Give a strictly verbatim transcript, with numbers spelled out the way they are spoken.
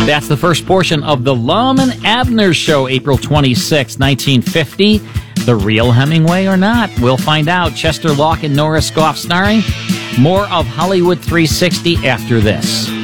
That's the first portion of the Lum and Abner Show, April twenty-sixth, nineteen fifty. The real Hemingway or not? We'll find out. Chester Locke and Norris Goff starring. More of Hollywood three sixty after this.